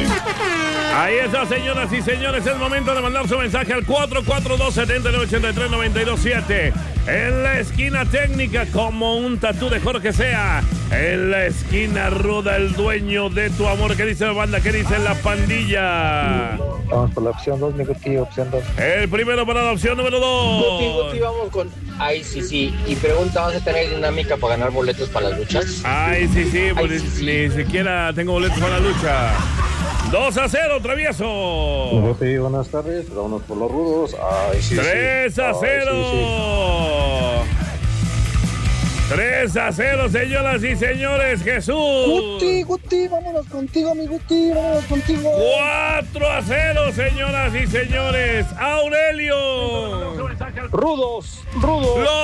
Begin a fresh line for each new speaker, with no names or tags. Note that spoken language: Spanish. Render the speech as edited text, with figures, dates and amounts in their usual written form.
Ahí está, señoras y señores, es momento de mandar su mensaje al 442-7983-927. En la esquina técnica, como un tatú de Jorge Sea. En la esquina ruda, el dueño de tu amor. ¿Qué dice la banda? ¿Qué dice la pandilla?
Vamos por la opción 2, mi Guti, opción 2.
El primero para la opción número 2.
Guti, vamos con ICC. Y pregunta, ¿vas a tener dinámica para ganar boletos para las luchas?
Ay, sí, ni siquiera tengo boletos para la lucha. 2-0, travieso.
Guti, buenas tardes, vámonos por los rudos. Ay, sí,
3-0. 3-0, señoras y señores, Jesús.
Guti, vámonos contigo, mi Guti, vámonos contigo.
4-0, señoras y señores, Aurelio.
Rudos.